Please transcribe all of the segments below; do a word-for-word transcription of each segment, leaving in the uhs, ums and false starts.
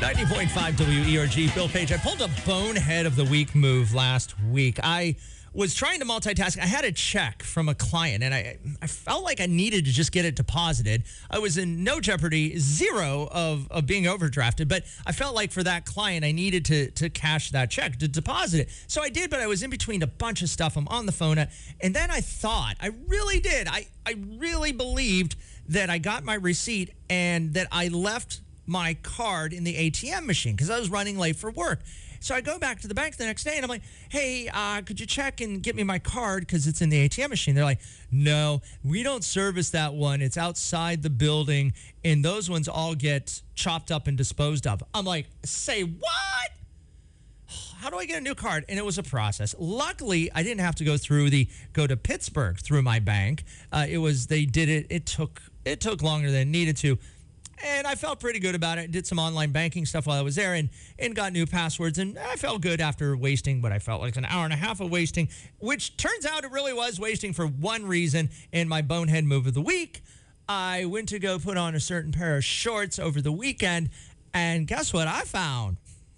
ninety point five W E R G, Bill Page. I pulled a bonehead of the week move last week. I was trying to multitask. I had a check from a client, and I I felt like I needed to just get it deposited. I was in no jeopardy, zero of, of being overdrafted, but I felt like for that client, I needed to, to cash that check, to deposit it. So I did, but I was in between a bunch of stuff. I'm on the phone, and then I thought, I really did, I, I really believed that I got my receipt and that I left my card in the A T M machine because I was running late for work. So I go back to the bank the next day, and I'm like, hey, uh, could you check and get me my card because it's in the A T M machine? They're like, no, we don't service that one. It's outside the building, and those ones all get chopped up and disposed of. I'm like, say what? How do I get a new card? And it was a process. Luckily, I didn't have to go through the go to Pittsburgh through my bank. Uh, it was they did it. It took it took longer than it needed to. And I felt pretty good about it. Did some online banking stuff while I was there and, and got new passwords. And I felt good after wasting what I felt like an hour and a half of wasting, which turns out it really was wasting for one reason. In my bonehead move of the week, I went to go put on a certain pair of shorts over the weekend. And guess what I found?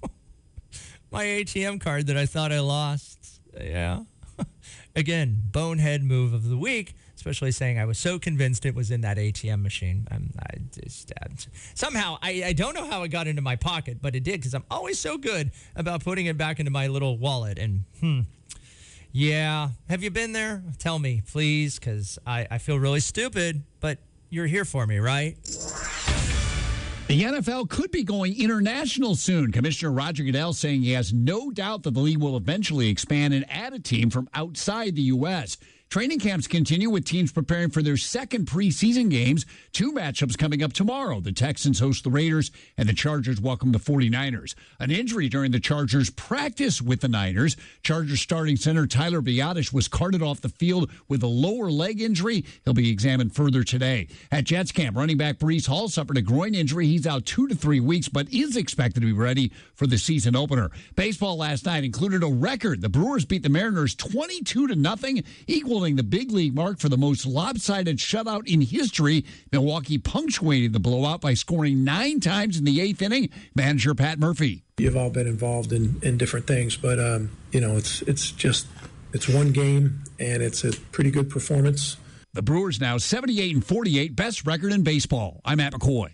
My A T M card that I thought I lost. Yeah. Again, bonehead move of the week. Especially saying I was so convinced it was in that A T M machine. I'm, I just, uh, somehow, I, I don't know how it got into my pocket, but it did because I'm always so good about putting it back into my little wallet. And, hmm, yeah. Have you been there? Tell me, please, because I, I feel really stupid, but you're here for me, right? The N F L could be going international soon. Commissioner Roger Goodell saying he has no doubt that the league will eventually expand and add a team from outside the U S Training camps continue with teams preparing for their second preseason games. Two matchups coming up tomorrow. The Texans host the Raiders, and the Chargers welcome the forty-niners. An injury during the Chargers' practice with the Niners. Chargers starting center Tyler Biadasz was carted off the field with a lower leg injury. He'll be examined further today. At Jets camp, running back Breece Hall suffered a groin injury. He's out two to three weeks, but is expected to be ready for the season opener. Baseball last night included a record. The Brewers beat the Mariners twenty-two to nothing, equal the big league mark for the most lopsided shutout in history. Milwaukee punctuated the blowout by scoring nine times in the eighth inning. Manager Pat Murphy. You've all been involved in, in different things, but um, you know, it's it's just it's one game and it's a pretty good performance. The Brewers now seventy-eight and forty-eight, best record in baseball. I'm Matt McCoy.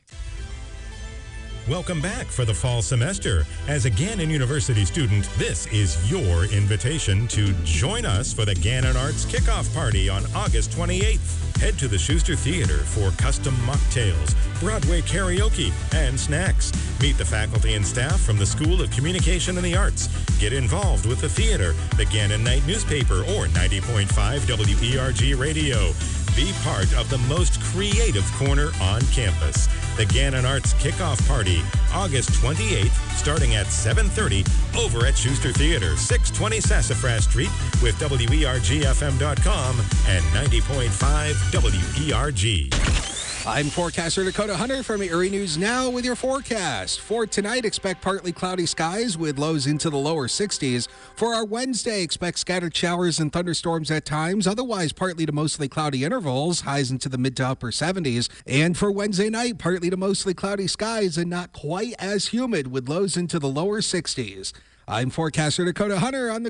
Welcome back for the fall semester. As a Gannon University student, this is your invitation to join us for the Gannon Arts Kickoff Party on August twenty-eighth. Head to the Schuster Theater for custom mocktails, Broadway karaoke, and snacks. Meet the faculty and staff from the School of Communication and the Arts. Get involved with the theater, the Gannon Night newspaper, or ninety point five W E R G radio. Be part of the most creative corner on campus. The Gannon Arts Kickoff Party, August twenty-eighth, starting at seven thirty, over at Schuster Theater, six twenty Sassafras Street, with W E R G F M dot com and ninety point five W E R G. I'm forecaster Dakota Hunter from Erie News Now with your forecast. For tonight, expect partly cloudy skies with lows into the lower sixties. For our Wednesday, expect scattered showers and thunderstorms at times. Otherwise, partly to mostly cloudy intervals, highs into the mid to upper seventies. And for Wednesday night, partly to mostly cloudy skies and not quite as humid with lows into the lower sixties. I'm forecaster Dakota Hunter on the